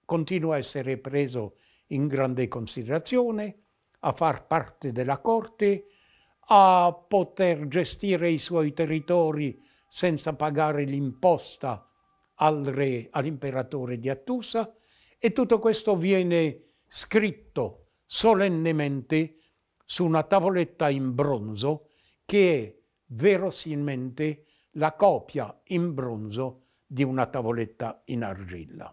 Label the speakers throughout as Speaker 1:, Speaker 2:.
Speaker 1: continua a essere preso in grande considerazione, a far parte della corte, a poter gestire i suoi territori senza pagare l'imposta al re, all'imperatore di Attusa, e tutto questo viene scritto solennemente su una tavoletta in bronzo che è verosimilmente la copia in bronzo di una tavoletta in argilla.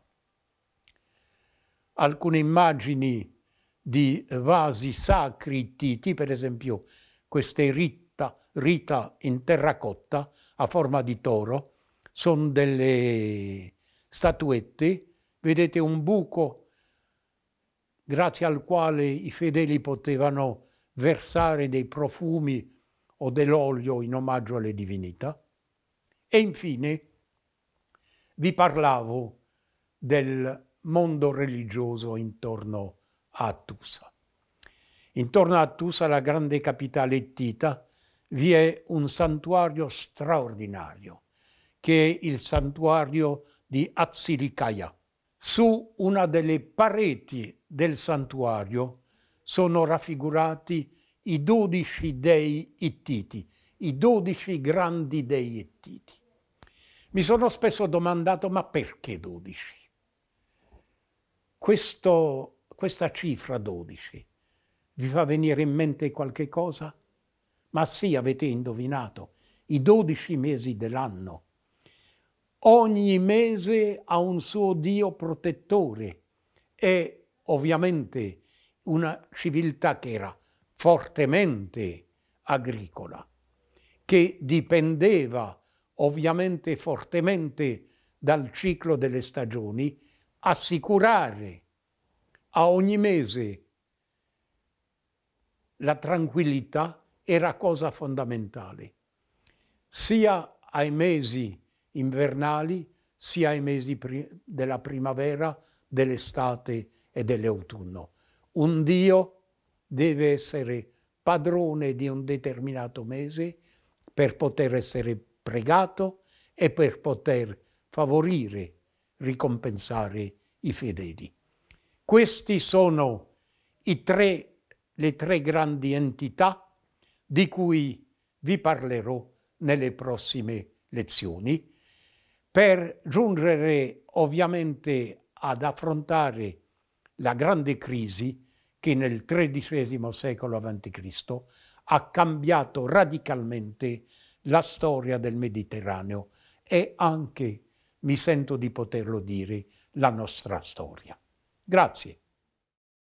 Speaker 1: Alcune immagini di vasi sacri ittiti, per esempio queste rita in terracotta a forma di toro, sono delle statuette, vedete un buco grazie al quale i fedeli potevano versare dei profumi o dell'olio in omaggio alle divinità. E infine vi parlavo del mondo religioso intorno a Attusa. Intorno a Attusa, la grande capitale ittita, vi è un santuario straordinario, che è il santuario di Atsilikaya. Su una delle pareti del santuario sono raffigurati i 12 dei ittiti, i 12 grandi dei ittiti. Mi sono spesso domandato, ma perché 12? Questa cifra 12 vi fa venire in mente qualche cosa? Ma sì, avete indovinato, i 12 mesi dell'anno. Ogni mese ha un suo dio protettore e ovviamente una civiltà che era fortemente agricola, che dipendeva ovviamente fortemente dal ciclo delle stagioni, assicurare a ogni mese la tranquillità era cosa fondamentale, sia ai mesi invernali, sia ai mesi della primavera, dell'estate e dell'autunno. Un dio deve essere padrone di un determinato mese per poter essere pregato e per poter favorire, ricompensare i fedeli. Questi sono le tre grandi entità di cui vi parlerò nelle prossime lezioni, per giungere ovviamente ad affrontare la grande crisi che nel XIII secolo a.C. ha cambiato radicalmente la storia del Mediterraneo e anche, mi sento di poterlo dire, la nostra storia. Grazie.